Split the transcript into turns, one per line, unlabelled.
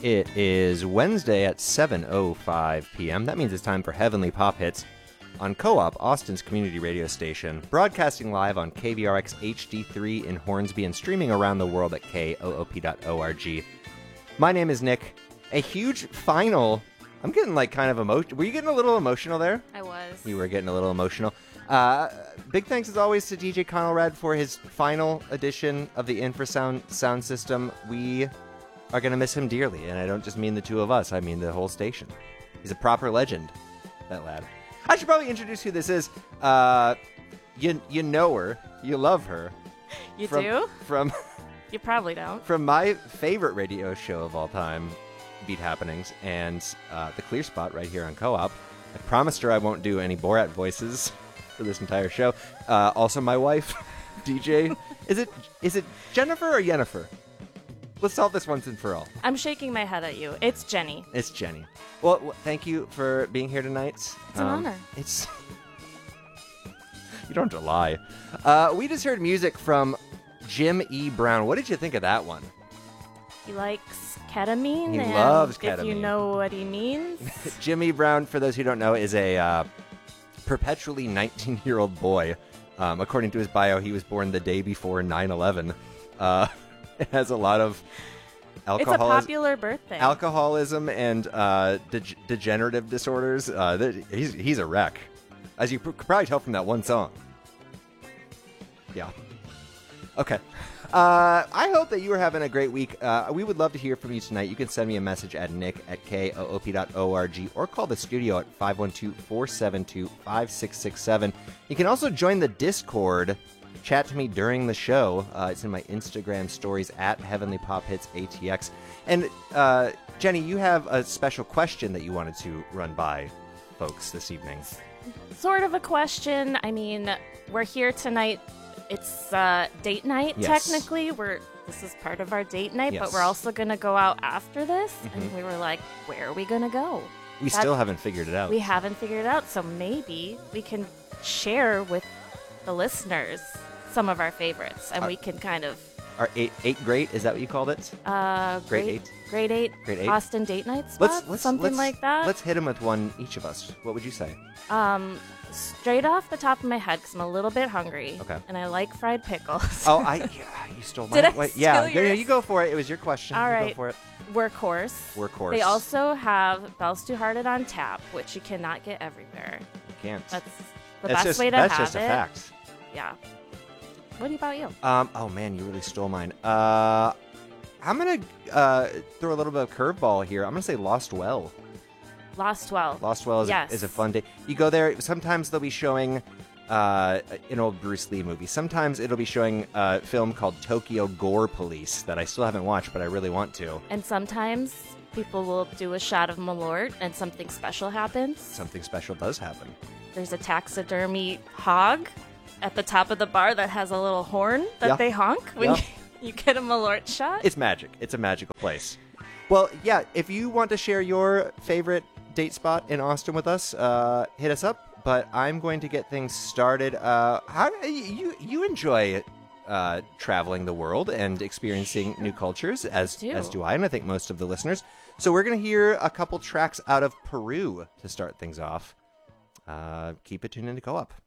It is Wednesday at 7:05 p.m. That means it's time for Heavenly Pop Hits on Co-op, Austin's community radio station, broadcasting live on KVRX HD3 in Hornsby and streaming around the world at koop.org. My name is Nick. A huge final. I'm getting kind of emotional. Were you getting a little emotional there?
I was.
You were getting a little emotional. Big thanks as always to DJ Conrad for his final edition of the Infrasound sound system. We are going to miss him dearly, and I don't just mean the two of us. I mean the whole station. He's a proper legend, that lad. I should probably introduce who this is. You know her. You love her.
You do?
From
You probably don't.
From my favorite radio show of all time, Beat Happenings, and The Clear Spot right here on Co-op. I promised her I won't do any Borat voices for this entire show. Also my wife, DJ. Is it Jennifer or Yennefer? Let's solve this once and for all.
I'm shaking my head at you. It's Jenny.
It's Jenny. Well, thank you for being here tonight.
It's an honor.
You don't have to lie. We just heard music from Jim E. Brown. What did you think of that one?
He likes ketamine.
He
and
loves
if
ketamine.
you know what he means.
Jim E. Brown, for those who don't know, is a perpetually 19-year-old boy. According to his bio, he was born the day before 9/11. It has a lot of
It's a popular birthday.
alcoholism and degenerative disorders. He's a wreck, as you could probably tell from that one song. Yeah. Okay. I hope that you are having a great week. We would love to hear from you tonight. You can send me a message at nick@koop.org or call the studio at 512-472-5667. You can also join the Discord. Chat to me during the show. It's in my Instagram stories at Heavenly Pop Hits ATX. And Jenny, you have a special question that you wanted to run by folks this evening.
Sort of a question. I mean, we're here tonight. It's date night,
Yes.
technically. This is part of our date night,
Yes.
but we're also going to go out after this. And we were like, where are we going to go?
We still haven't figured it out.
We haven't figured it out, so maybe we can share with the listeners some of our favorites, and we can kind of...
Our eight great, is that what you called it?
Grade 8
Grade 8?
Austin date night spot, something like that.
Let's hit them with one, each of us. What would you say?
Straight off the top of my head, because I'm a little bit hungry.
Okay.
And I like fried pickles.
Oh, you stole my...
Did I
Yeah,
steal yours?
You go for it. It was your question.
All
You
right.
go for it.
Workhorse. They also have Bells Too Hearted on tap, which you cannot get everywhere.
You can't.
That's the best way to have it.
That's just a fact.
Yeah. What about you?
Oh man, you really stole mine. I'm gonna throw a little bit of curveball here. I'm gonna say Lost Well.
Lost Well.
Lost Well is a fun day. You go there. Sometimes they'll be showing an old Bruce Lee movie. Sometimes it'll be showing a film called Tokyo Gore Police that I still haven't watched, but I really want to.
And sometimes people will do a shot of Malort, and something special happens.
Something special does happen.
There's a taxidermy hog at the top of the bar that has a little horn that they honk when you get a Malort shot.
It's magic. It's a magical place. Well, yeah, if you want to share your favorite date spot in Austin with us, hit us up. But I'm going to get things started. How you enjoy traveling the world and experiencing new cultures, as do I, and I think most of the listeners. So we're going to hear a couple tracks out of Peru to start things off. Keep it tuned into Co-op.